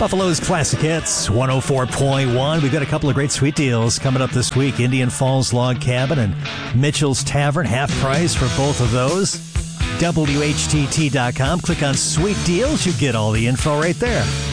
Buffalo's Classic Hits, 104.1. We've got a couple of great sweet deals coming up this week. Indian Falls Log Cabin and Mitchell's Tavern, half price for both of those. WHTT.com. Click on Sweet Deals. You get all the info right there.